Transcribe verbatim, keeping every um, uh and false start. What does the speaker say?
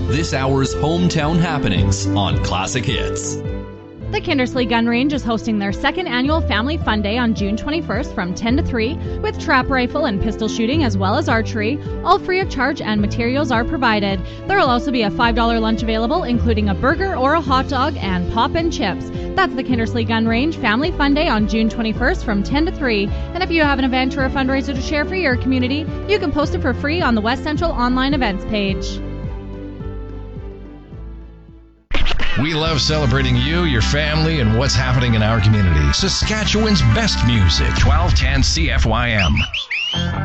this hour's hometown happenings on Classic Hits. The Kindersley Gun Range is hosting their second annual Family Fun Day on June twenty-first from ten to three with trap rifle and pistol shooting as well as archery, all free of charge and materials are provided. There will also be a five dollars lunch available, including a burger or a hot dog and pop and chips. That's the Kindersley Gun Range Family Fun Day on June twenty-first from ten to three. And if you have an event or a fundraiser to share for your community, you can post it for free on the West Central online events page. We love celebrating you, your family, and what's happening in our community. Saskatchewan's best music, twelve ten C F Y M.